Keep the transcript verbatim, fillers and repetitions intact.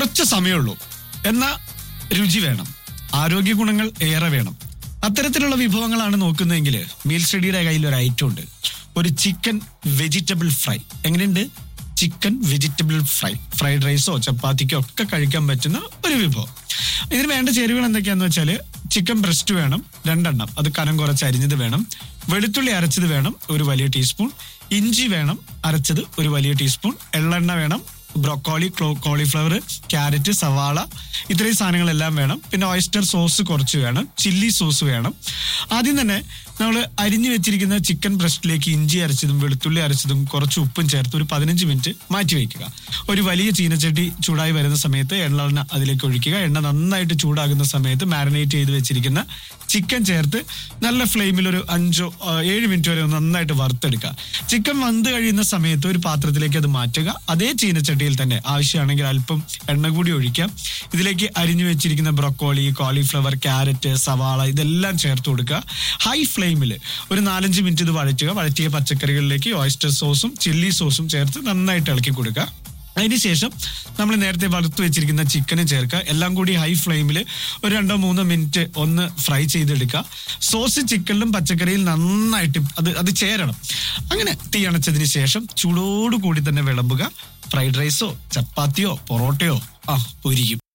കുറച്ച് സമയമുള്ളൂ, എന്നാൽ രുചി വേണം, ആരോഗ്യ ഗുണങ്ങൾ ഏറെ വേണം. അത്തരത്തിലുള്ള വിഭവങ്ങളാണ് നോക്കുന്നതെങ്കിൽ മീൽ സ്റ്റഡിയുടെ കയ്യിൽ ഒരു ഐറ്റം ഉണ്ട്, ഒരു ചിക്കൻ വെജിറ്റബിൾ ഫ്രൈ. എങ്ങനെയുണ്ട്? Chicken vegetable fry. ഫ്രൈഡ് റൈസോ ചപ്പാത്തിക്കോ ഒക്കെ കഴിക്കാൻ പറ്റുന്ന ഒരു വിഭവം. ഇതിന് വേണ്ട ചേരുവകൾ എന്തൊക്കെയാന്ന് വെച്ചാൽ, ചിക്കൻ ബ്രസ്റ്റ് വേണം രണ്ടെണ്ണം, അത് കനം കുറച്ച് അരിഞ്ഞത് വേണം. വെളുത്തുള്ളി അരച്ചത് വേണം ഒരു വലിയ ടീസ്പൂൺ. ഇഞ്ചി വേണം അരച്ചത് ഒരു വലിയ ടീസ്പൂൺ. എള്ളെണ്ണ വേണം. ബ്രോക്കോളി, കോളിഫ്ലവർ, ക്യാരറ്റ്, സവാള, ഇത്രയും സാധനങ്ങളെല്ലാം വേണം. പിന്നെ ഓയിസ്റ്റർ സോസ് കുറച്ച് വേണം. ചില്ലി സോസ് വേണം. ആദ്യം തന്നെ നമ്മൾ അരിഞ്ഞു വെച്ചിരിക്കുന്ന ചിക്കൻ ബ്രസ്റ്റിലേക്ക് ഇഞ്ചി അരച്ചതും വെളുത്തുള്ളി അരച്ചതും കുറച്ച് ഉപ്പും ചേർത്ത് ഒരു പതിനഞ്ച് മിനിറ്റ് മാറ്റി വയ്ക്കുക. ഒരു വലിയ ചീനച്ചട്ടി ചൂടായി വരുന്ന സമയത്ത് എണ്ണ അതിലേക്ക് ഒഴിക്കുക. എണ്ണ നന്നായിട്ട് ചൂടാകുന്ന സമയത്ത് മാരിനേറ്റ് ചെയ്ത് വെച്ചിരിക്കുന്ന ചിക്കൻ ചേർത്ത് നല്ല ഫ്ലെയിമിൽ ഒരു അഞ്ചോ ഏഴ് മിനിറ്റ് വരെ നന്നായിട്ട് വറുത്തെടുക്കുക. ചിക്കൻ വന്ന് കഴിയുന്ന സമയത്ത് ഒരു പാത്രത്തിലേക്ക് അത് മാറ്റുക. അതേ ചീനച്ചട്ടിയിൽ തന്നെ ആവശ്യമാണെങ്കിൽ അല്പം എണ്ണ കൂടി ഒഴിക്കാം. ഇതിലേക്ക് അരിഞ്ഞു വെച്ചിരിക്കുന്ന ബ്രോക്കോളി, കോളിഫ്ലവർ, ക്യാരറ്റ്, സവാള ഇതെല്ലാം ചേർത്ത് കൊടുക്കുക. ഹൈ ഫ്ലെയിമിൽ ഒരു നാലഞ്ച് മിനിറ്റ് ഇത് വഴറ്റുക. വഴറ്റിയ പച്ചക്കറികളിലേക്ക് ഓയിസ്റ്റർ സോസും ചില്ലി സോസും ചേർത്ത് നന്നായിട്ട് ഇളക്കി കൊടുക്കുക. അതിനുശേഷം നമ്മൾ നേരത്തെ വറുത്ത് വെച്ചിരിക്കുന്ന ചിക്കനും ചേർക്കുക. എല്ലാം കൂടി ഹൈ ഫ്ലെയിമിൽ ഒരു രണ്ടോ മൂന്നോ മിനിറ്റ് ഒന്ന് ഫ്രൈ ചെയ്തെടുക്കുക. സോസ് ചിക്കനിലും പച്ചക്കറിയിൽ നന്നായിട്ട് അത് അത് ചേരണം. അങ്ങനെ തീ അണച്ചതിന് ശേഷം ചൂടോടുകൂടി തന്നെ വിളമ്പുക. ഫ്രൈഡ് റൈസോ ചപ്പാത്തിയോ പൊറോട്ടയോ ആ പൊരിക്കും.